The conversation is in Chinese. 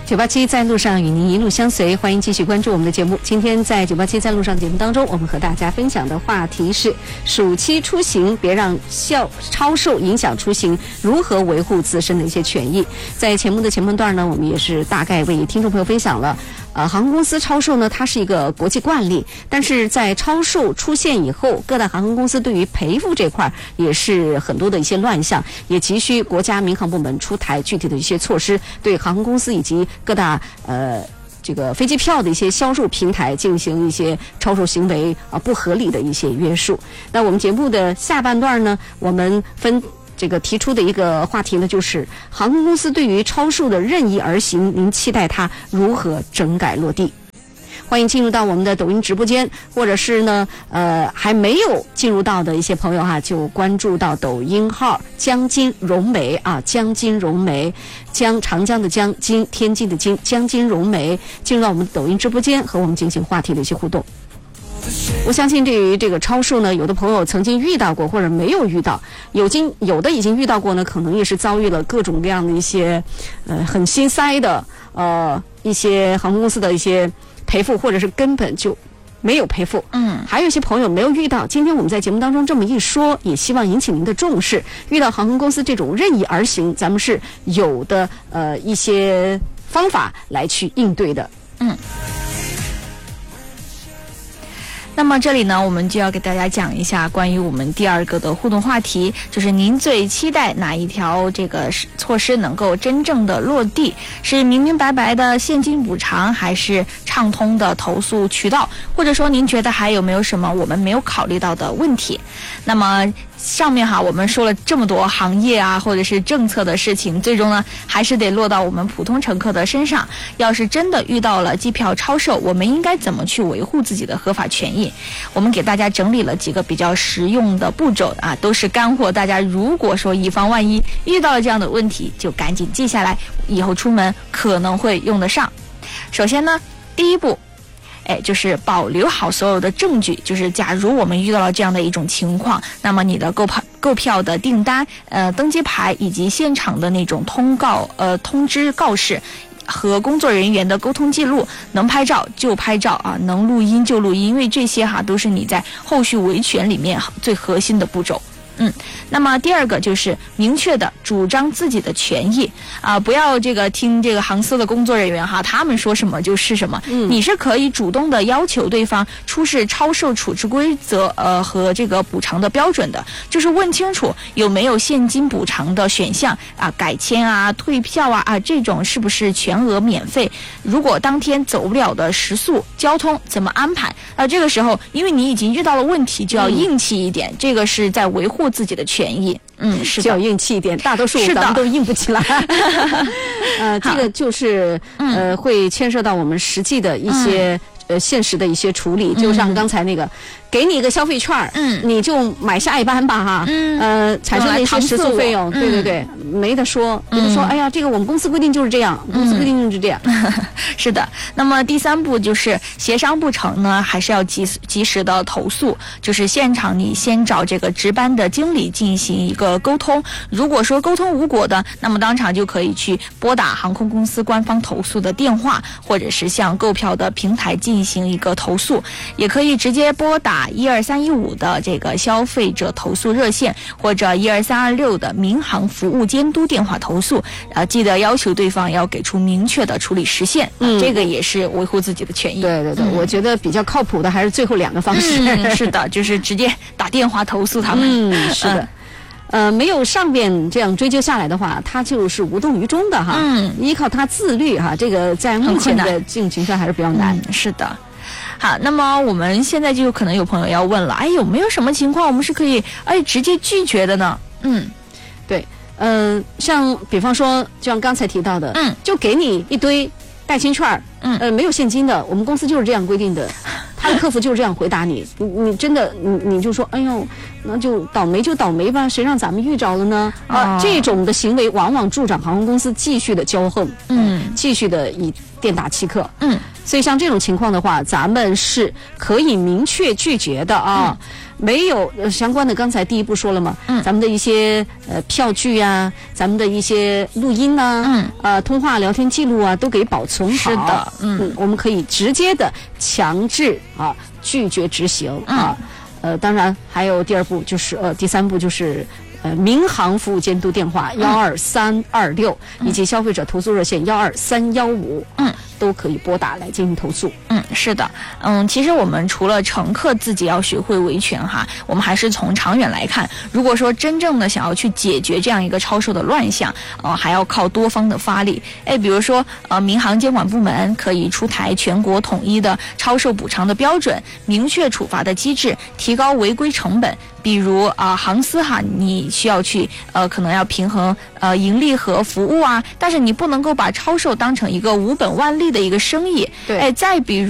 987在路上与您一路相随，欢迎继续关注我们的节目。今天在987在路上节目当中，我们和大家分享的话题是暑期出行，别让超售影响出行，如何维护自身的一些权益。在节目的前半段呢，我们也是大概为听众朋友分享了航空公司超售呢，它是一个国际惯例，但是在超售出现以后，各大航空公司对于赔付这块也是很多的一些乱象，也急需国家民航部门出台具体的一些措施，对航空公司以及各大这个飞机票的一些销售平台进行一些超售行为不合理的一些约束。那我们节目的下半段呢，我们提出的一个话题呢，就是航空公司对于超售的任意而行，您期待它如何整改落地？欢迎进入到我们的抖音直播间，或者是呢还没有进入到的一些朋友就关注到抖音号江津融媒江津融媒，江长江的江，津天津的津，江津融媒，进入到我们的抖音直播间和我们进行话题的一些互动。我相信对于这个超售呢，有的朋友曾经遇到过或者没有遇到，有的已经遇到过呢，可能也是遭遇了各种各样的一些很心塞的一些航空公司的一些赔付，或者是根本就没有赔付。还有一些朋友没有遇到，今天我们在节目当中这么一说，也希望引起您的重视。遇到航空公司这种任意而行，咱们是有的一些方法来去应对的。 那么这里呢，我们就要给大家讲一下关于我们第二个的互动话题，就是您最期待哪一条这个措施能够真正的落地？是明明白白的现金补偿，还是畅通的投诉渠道？或者说您觉得还有没有什么我们没有考虑到的问题？那么上面我们说了这么多行业或者是政策的事情，最终呢还是得落到我们普通乘客的身上。要是真的遇到了机票超售，我们应该怎么去维护自己的合法权益？我们给大家整理了几个比较实用的步骤都是干货，大家如果说以防万一遇到了这样的问题，就赶紧记下来，以后出门可能会用得上。首先呢，第一步就是保留好所有的证据，就是假如我们遇到了这样的一种情况，那么你的购票的订单、登机牌以及现场的那种通知告示和工作人员的沟通记录，能拍照就拍照能录音就录音，因为这些都是你在后续维权里面最核心的步骤。那么第二个就是明确的主张自己的权益不要听这个航司的工作人员他们说什么就是什么。你是可以主动的要求对方出示超售处置规则和这个补偿的标准的，就是问清楚有没有现金补偿的选项改签退票这种是不是全额免费？如果当天走不了的食宿交通怎么安排？这个时候因为你已经遇到了问题，就要硬气一点，这个是在维护自己的权益。是的， 就要硬气一点，大多数咱们都硬不起来。这个就是会牵涉到我们实际的一些现实的一些处理，就像刚才那个给你一个消费券你就买下一班吧产生的一些食宿费用，对，没得说，哎呀，这个我们公司规定就是这样，公司规定就是这样。 是的。那么第三步就是协商不成呢，还是要及时的投诉，就是现场你先找这个值班的经理进行一个沟通，如果说沟通无果的，那么当场就可以去拨打航空公司官方投诉的电话，或者是向购票的平台进行一个投诉，也可以直接拨打12315的这个消费者投诉热线，或者12326的民航服务监督电话投诉记得要求对方要给出明确的处理时限这个也是维护自己的权益。 对，我觉得比较靠谱的还是最后两个方式。 是的，就是直接打电话投诉他们。 是的。没有上边这样追究下来的话，他就是无动于衷的依靠他自律这个在目前的这种情况还是比较难。 是的。好，那么我们现在就可能有朋友要问了，有没有什么情况我们是可以直接拒绝的呢？ 对，像比方说就像刚才提到的就给你一堆代金券没有现金的，我们公司就是这样规定的，他的客服就是这样回答你，你真的你就说哎呦，那就倒霉吧，谁让咱们遇着了呢？这种的行为往往助长航空公司继续的骄横，继续的以店打欺客。 所以像这种情况的话，咱们是可以明确拒绝的啊。没有相关的，刚才第一步说了嘛，咱们的一些票据啊，咱们的一些录音呐，通话聊天记录啊，都给保存好。 是的， 我们可以直接的强制拒绝执行啊。当然还有第二步就是第三步就是民航服务监督电话12326以及消费者投诉热线12315，都可以拨打来进行投诉。 是的，其实我们除了乘客自己要学会维权哈，我们还是从长远来看，如果说真正的想要去解决这样一个超售的乱象，还要靠多方的发力。比如说民航监管部门可以出台全国统一的超售补偿的标准，明确处罚的机制，提高违规成本。比如航司你需要去可能要平衡盈利和服务啊，但是你不能够把超售当成一个无本万利的一个生意。 对， 再比如